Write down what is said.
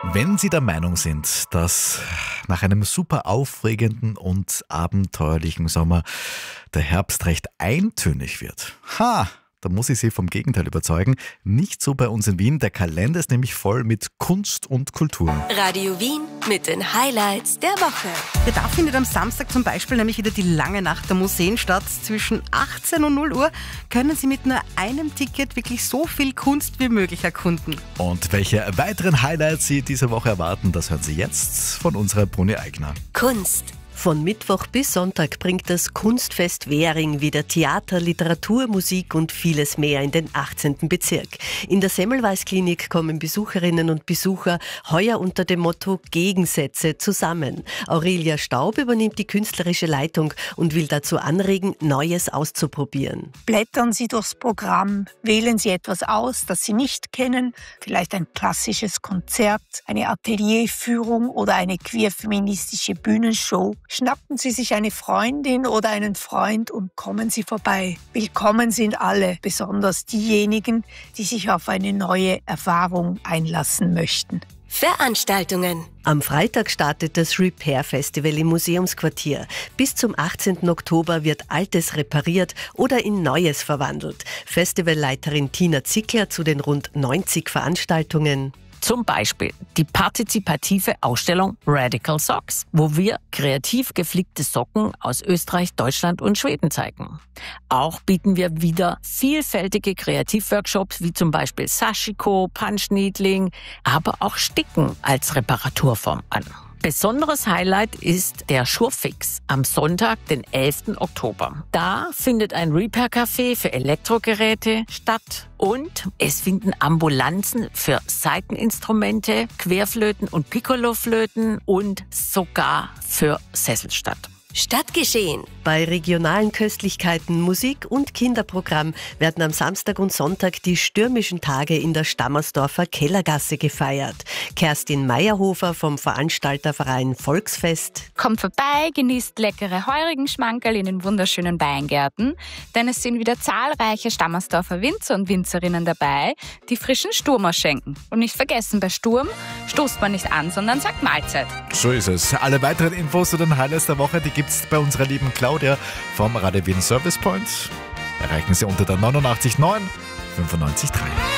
Wenn Sie der Meinung sind, dass nach einem super aufregenden und abenteuerlichen Sommer der Herbst recht eintönig wird, da muss ich Sie vom Gegenteil überzeugen. Nicht so bei uns in Wien. Der Kalender ist nämlich voll mit Kunst und Kultur. Radio Wien mit den Highlights der Woche. Ja, da findet am Samstag zum Beispiel nämlich wieder die lange Nacht der Museen statt. Zwischen 18 und 0 Uhr können Sie mit nur einem Ticket wirklich so viel Kunst wie möglich erkunden. Und welche weiteren Highlights Sie diese Woche erwarten, das hören Sie jetzt von unserer Bruni Eigner. Kunst. Von Mittwoch bis Sonntag bringt das Kunstfest Währing wieder Theater, Literatur, Musik und vieles mehr in den 18. Bezirk. In der Semmelweis-Klinik kommen Besucherinnen und Besucher heuer unter dem Motto Gegensätze zusammen. Aurelia Staub übernimmt die künstlerische Leitung und will dazu anregen, Neues auszuprobieren. Blättern Sie durchs Programm, wählen Sie etwas aus, das Sie nicht kennen, vielleicht ein klassisches Konzert, eine Atelierführung oder eine queer-feministische Bühnenshow. Schnappen Sie sich eine Freundin oder einen Freund und kommen Sie vorbei. Willkommen sind alle, besonders diejenigen, die sich auf eine neue Erfahrung einlassen möchten. Veranstaltungen. Am Freitag startet das Repair Festival im Museumsquartier. Bis zum 18. Oktober wird Altes repariert oder in Neues verwandelt. Festivalleiterin Tina Zickler zu den rund 90 Veranstaltungen. Zum Beispiel die partizipative Ausstellung Radical Socks, wo wir kreativ geflickte Socken aus Österreich, Deutschland und Schweden zeigen. Auch bieten wir wieder vielfältige Kreativworkshops wie zum Beispiel Sashiko, Punch Needling, aber auch Sticken als Reparaturform an. Besonderes Highlight ist der Schurfix am Sonntag, den 11. Oktober. Da findet ein Repair-Café für Elektrogeräte statt und es finden Ambulanzen für Saiteninstrumente, Querflöten und Piccoloflöten und sogar für Sessel statt. Stadtgeschehen. Bei regionalen Köstlichkeiten, Musik und Kinderprogramm werden am Samstag und Sonntag die stürmischen Tage in der Stammersdorfer Kellergasse gefeiert. Kerstin Meyerhofer vom Veranstalterverein Volksfest. Kommt vorbei, genießt leckere Heurigenschmankerl in den wunderschönen Weingärten, denn es sind wieder zahlreiche Stammersdorfer Winzer und Winzerinnen dabei, die frischen Sturm ausschenken. Und nicht vergessen, bei Sturm stoßt man nicht an, sondern sagt Mahlzeit. So ist es. Alle weiteren Infos zu den Highlights der Woche, die gibt's bei unserer lieben Claudia vom Radio Wien Service Point. Erreichen Sie unter der 89 9 95 3.